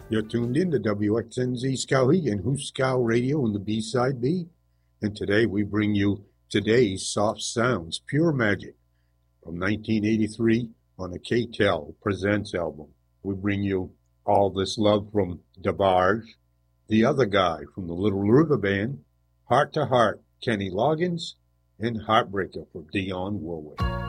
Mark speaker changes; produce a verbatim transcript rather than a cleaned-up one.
Speaker 1: You're tuned in to W X N Z Skowhegan, Huskow Radio and the B-Side B. And today we bring you today's Soft Sounds, Pure Magic, from nineteen eighty-three on the K-Tel Presents album. We bring you All This Love from DeBarge, The Other Guy from the Little River Band, Heart to Heart, Kenny Loggins, and Heartbreaker from Dionne Warwick.